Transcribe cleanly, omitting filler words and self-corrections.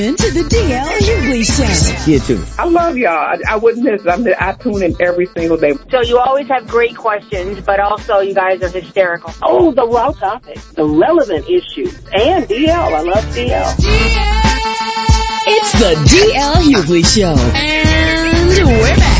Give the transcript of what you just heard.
Into the DL Hughley Show. You too. I love y'all. I wouldn't miss it. I tune in every single day. So you always have great questions, but also you guys are hysterical. Oh, the raw topics, the relevant issues, and DL. I love DL. It's the DL Hughley Show. And we're back.